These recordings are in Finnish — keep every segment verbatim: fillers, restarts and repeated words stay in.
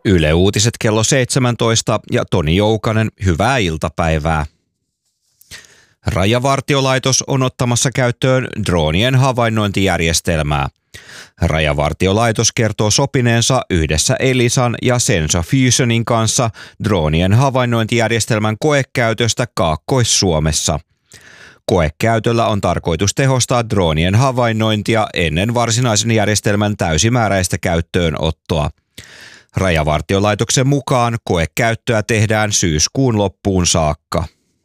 Yle Uutiset kello seitsemäntoista ja Toni Joukanen, hyvää iltapäivää. Rajavartiolaitos on ottamassa käyttöön droonien havainnointijärjestelmää. Rajavartiolaitos kertoo sopineensa yhdessä Elisan ja Sensa Fusionin kanssa droonien havainnointijärjestelmän koekäytöstä Kaakkois-Suomessa. Koekäytöllä on tarkoitus tehostaa droonien havainnointia ennen varsinaisen järjestelmän täysimääräistä käyttöönottoa. Rajavartiolaitoksen mukaan koekäyttöä tehdään syyskuun loppuun saakka.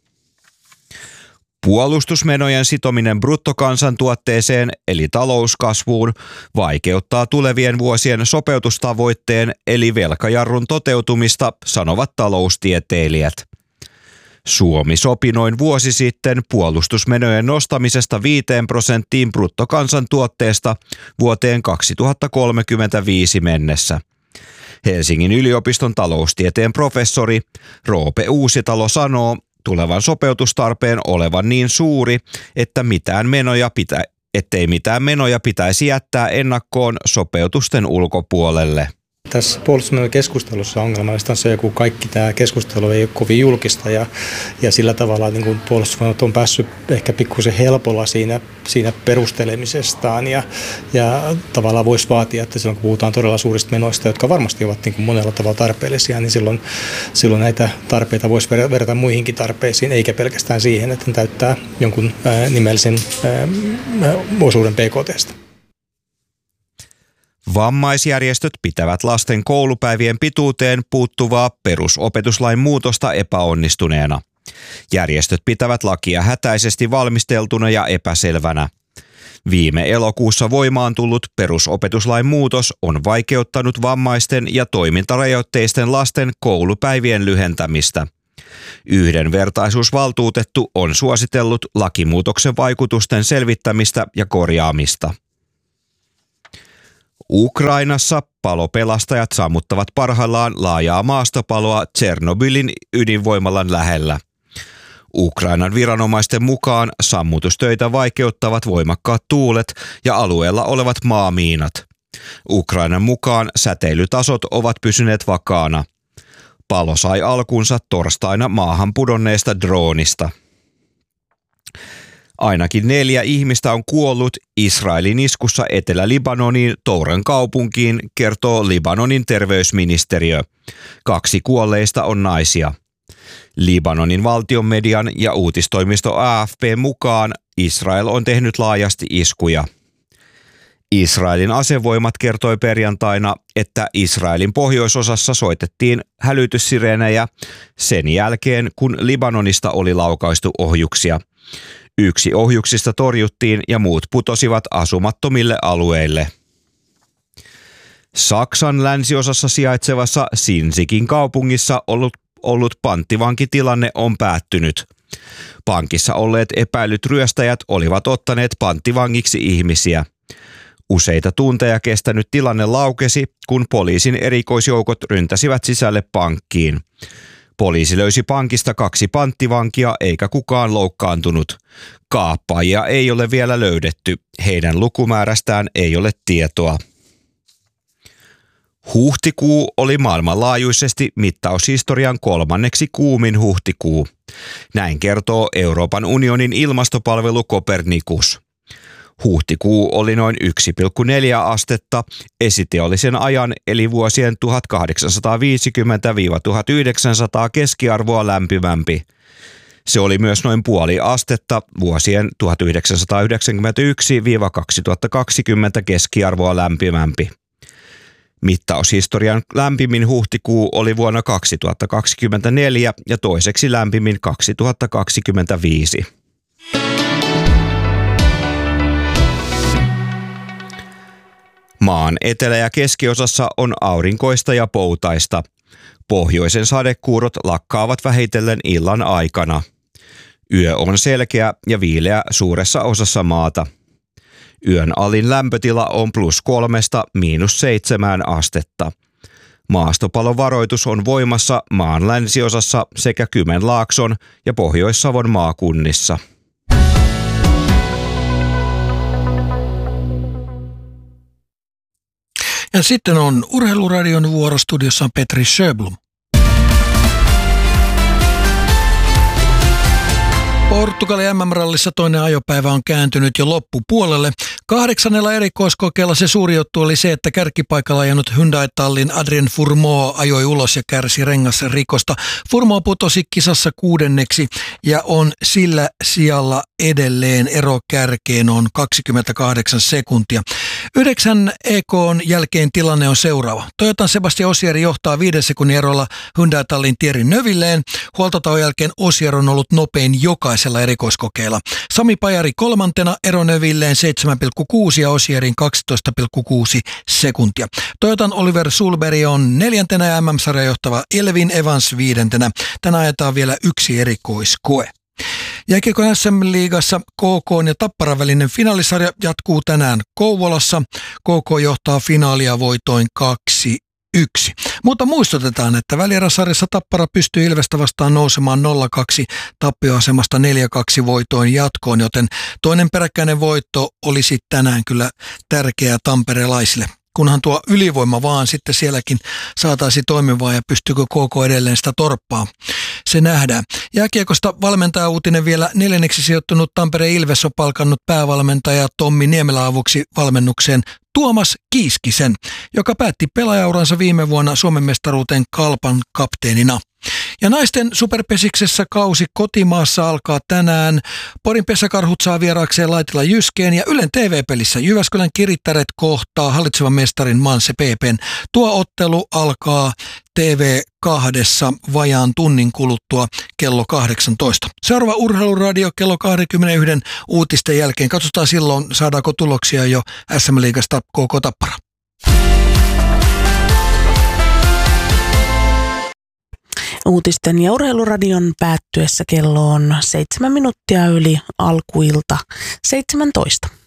Puolustusmenojen sitominen bruttokansantuotteeseen eli talouskasvuun vaikeuttaa tulevien vuosien sopeutustavoitteen eli velkajarrun toteutumista, sanovat taloustieteilijät. Suomi sopi noin vuosi sitten puolustusmenojen nostamisesta viiteen prosenttiin bruttokansantuotteesta vuoteen kaksituhattakolmekymmentäviisi mennessä. Helsingin yliopiston taloustieteen professori Roope Uusitalo sanoo tulevan sopeutustarpeen olevan niin suuri, että mitään menoja pitä, ettei mitään menoja pitäisi jättää ennakkoon sopeutusten ulkopuolelle. Tässä puolustusmenojen keskustelussa ongelmallista on se, kun kaikki tämä keskustelu ei ole kovin julkista ja, ja sillä tavalla niin kuin puolustusmenot on päässyt ehkä pikkusen helpolla siinä, siinä perustelemisestaan ja, ja tavallaan voisi vaatia, että silloin kun puhutaan todella suurista menoista, jotka varmasti ovat niin kuin monella tavalla tarpeellisia, niin silloin, silloin näitä tarpeita voisi verrata muihinkin tarpeisiin, eikä pelkästään siihen, että ne täyttää jonkun ää, nimellisen ää, osuuden B K T:stä. Vammaisjärjestöt pitävät lasten koulupäivien pituuteen puuttuvaa perusopetuslain muutosta epäonnistuneena. Järjestöt pitävät lakia hätäisesti valmisteltuna ja epäselvänä. Viime elokuussa voimaan tullut perusopetuslain muutos on vaikeuttanut vammaisten ja toimintarajoitteisten lasten koulupäivien lyhentämistä. Yhdenvertaisuusvaltuutettu on suositellut lakimuutoksen vaikutusten selvittämistä ja korjaamista. Ukrainassa palopelastajat sammuttavat parhaillaan laajaa maastopaloa Tšernobylin ydinvoimalan lähellä. Ukrainan viranomaisten mukaan sammutustöitä vaikeuttavat voimakkaat tuulet ja alueella olevat maamiinat. Ukrainan mukaan säteilytasot ovat pysyneet vakaana. Palo sai alkunsa torstaina maahan pudonneesta droonista. Ainakin neljä ihmistä on kuollut Israelin iskussa Etelä-Libanoniin Touran kaupunkiin, kertoo Libanonin terveysministeriö. Kaksi kuolleista on naisia. Libanonin valtionmedian ja uutistoimisto A F P mukaan Israel on tehnyt laajasti iskuja. Israelin asevoimat kertoi perjantaina, että Israelin pohjoisosassa soitettiin hälytyssireenejä sen jälkeen, kun Libanonista oli laukaistu ohjuksia. Yksi ohjuksista torjuttiin ja muut putosivat asumattomille alueille. Saksan länsiosassa sijaitsevassa Sinzikin kaupungissa ollut, ollut panttivankitilanne on päättynyt. Pankissa olleet epäilyt ryöstäjät olivat ottaneet panttivangiksi ihmisiä. Useita tunteja kestänyt tilanne laukesi, kun poliisin erikoisjoukot ryntäsivät sisälle pankkiin. Poliisi löysi pankista kaksi panttivankia eikä kukaan loukkaantunut. Kaappaajia ei ole vielä löydetty. Heidän lukumäärästään ei ole tietoa. Huhtikuu oli maailmanlaajuisesti mittaushistorian kolmanneksi kuumin huhtikuu. Näin kertoo Euroopan unionin ilmastopalvelu Copernicus. Huhtikuu oli noin yksi pilkku neljä astetta esiteollisen ajan eli vuosien tuhatkahdeksansataaviisikymmentä tuhatyhdeksänsataa keskiarvoa lämpimämpi. Se oli myös noin puoli astetta vuosien tuhatyhdeksänsataayhdeksänkymmentäyksi kaksituhattakaksikymmentä keskiarvoa lämpimämpi. Mittaushistorian lämpimin huhtikuu oli vuonna kaksituhattakaksikymmentäneljä ja toiseksi lämpimin kaksituhattakaksikymmentäviisi. Maan etelä- ja keskiosassa on aurinkoista ja poutaista. Pohjoisen sadekuurot lakkaavat vähitellen illan aikana. Yö on selkeä ja viileä suuressa osassa maata. Yön alin lämpötila on plus kolmesta miinus seitsemään astetta. Maastopalovaroitus on voimassa maan länsiosassa sekä Kymenlaakson ja Pohjois-Savon maakunnissa. Ja sitten on Urheiluradion vuorostudiossa Petri Sjöblom. Portugalin M M-rallissa toinen ajopäivä on kääntynyt jo loppupuolelle. Kahdeksannella erikoiskokeella se suuri juttu oli se, että kärkipaikalla ajanut Hyundai-tallin Adrien Fourmaux ajoi ulos ja kärsi rengasrikosta. Fourmaux putosi kisassa kuudenneksi ja on sillä sijalla edelleen, ero kärkeen on kaksikymmentäkahdeksan sekuntia. Yhdeksän E K:n jälkeen tilanne on seuraava. Toyotan Sebastian Ogier johtaa viiden sekunnin erolla Hyundai-tallin Thierry Neuvilleen. Huoltotauon jälkeen Ogier on ollut nopein jokaisella erikoiskokeella. Sami Pajari kolmantena, ero Neuvilleen seitsemän pilkku kuusi ja Ogierin kaksitoista pilkku kuusi sekuntia. Toyotan Oliver Sulberg on neljäntenä ja M M-sarjan johtava Elvin Evans viidentenä. Tänään ajetaan vielä yksi erikoiskoe. Jääkiekon S M-liigassa K K:n ja Tapparan välinen finaalisarja jatkuu tänään Kouvolassa. K K johtaa finaalia voitoin kaksi yksi. Mutta muistutetaan, että välieräsarjassa Tappara pystyy Ilvestä vastaan nousemaan nolla kaksi tappioasemasta neljä kaksi voitoin jatkoon, joten toinen peräkkäinen voitto olisi tänään kyllä tärkeää tamperelaisille. Kunhan tuo ylivoima vaan sitten sielläkin saataisiin toimivaa ja pystyykö K K edelleen sitä torppaa. Se nähdään. Jääkiekosta valmentaja uutinen vielä. Neljänneksi sijoittunut Tampereen Ilves on palkannut päävalmentaja Tommi Niemelä avuksi valmennukseen Tuomas Kiiskisen, joka päätti pelaajauransa viime vuonna Suomen mestaruuteen Kalpan kapteenina. Ja naisten superpesiksessä kausi kotimaassa alkaa tänään. Porin pesäkarhut saa vieraakseen Laitila Jyskeen ja Ylen T V-pelissä Jyväskylän Kirittäret kohtaa hallitsevan mestarin Manse P P:n. Tuo ottelu alkaa T V kahdessa vajaan tunnin kuluttua kello kahdeksantoista. Seuraava Urheiluradio kello kaksikymmentäyksi uutisten jälkeen. Katsotaan silloin, saadaanko tuloksia jo S M-liigasta K K Tappara. Uutisten ja Urheiluradion päättyessä kello on seitsemän minuuttia yli alkuilta seitsemäntoista.